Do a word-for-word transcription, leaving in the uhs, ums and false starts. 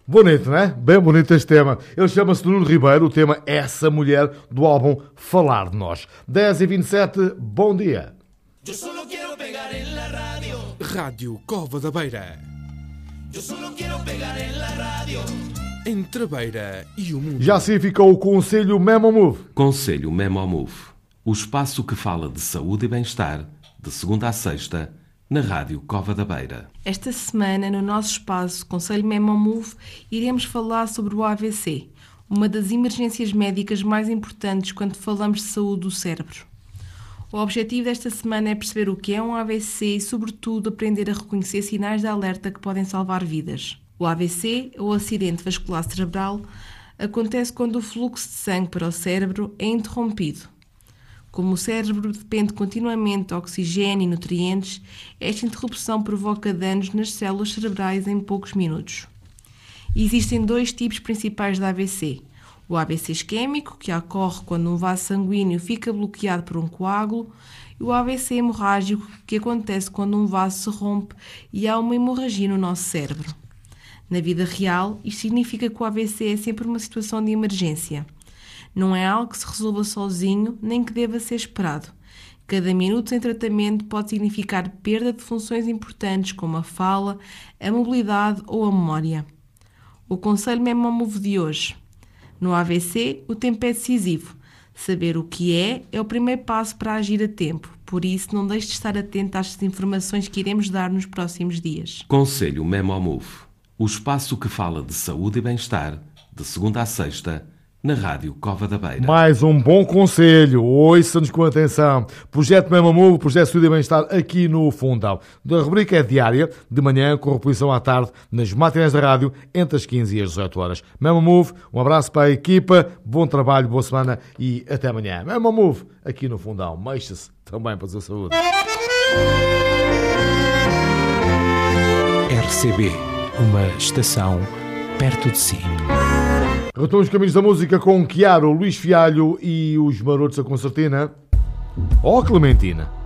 Bonito, não é? Bem bonito este tema. Ele chama-se Nuno Ribeiro, o tema Essa Mulher, do álbum Falar de Nós. dez e vinte e sete, bom dia. Eu solo quero pegar em la rádio. Rádio Cova da Beira. Eu solo quero pegar em la rádio. Entre a Beira e o mundo. Já assim ficou o Conselho Memo Move. Conselho Memo Move. O espaço que fala de saúde e bem-estar, de segunda a sexta, na Rádio Cova da Beira. Esta semana, no nosso espaço Conselho Memo Move, iremos falar sobre o A V C, uma das emergências médicas mais importantes quando falamos de saúde do cérebro. O objetivo desta semana é perceber o que é um A V C e, sobretudo, aprender a reconhecer sinais de alerta que podem salvar vidas. O A V C, ou acidente vascular cerebral, acontece quando o fluxo de sangue para o cérebro é interrompido. Como o cérebro depende continuamente de oxigênio e nutrientes, esta interrupção provoca danos nas células cerebrais em poucos minutos. Existem dois tipos principais de A V C. O A V C isquémico, que ocorre quando um vaso sanguíneo fica bloqueado por um coágulo, e o A V C hemorrágico, que acontece quando um vaso se rompe e há uma hemorragia no nosso cérebro. Na vida real, isto significa que o A V C é sempre uma situação de emergência. Não é algo que se resolva sozinho, nem que deva ser esperado. Cada minuto sem tratamento pode significar perda de funções importantes como a fala, a mobilidade ou a memória. O Conselho Memo Move de hoje. No A V C, o tempo é decisivo. Saber o que é é o primeiro passo para agir a tempo. Por isso, não deixe de estar atento às informações que iremos dar nos próximos dias. Conselho Memo Move. O espaço que fala de saúde e bem-estar, de segunda a sexta, na Rádio Cova da Beira. Mais um bom conselho, ouça-nos com atenção. Projeto Memo Move, Projeto de Saúde e Bem-Estar aqui no Fundão. A rubrica é diária, de manhã, com reposição à tarde, nas matinés da rádio, entre as quinze e as dezoito horas. Memo Move, um abraço para a equipa, bom trabalho, boa semana e até amanhã. Memo Move, aqui no Fundão. Mexa-se também para a sua saúde. R C B, uma estação perto de si. Retomamos os caminhos da música com Chiaro, Luís Fialho e os Marotos da Concertina. Oh, Clementina!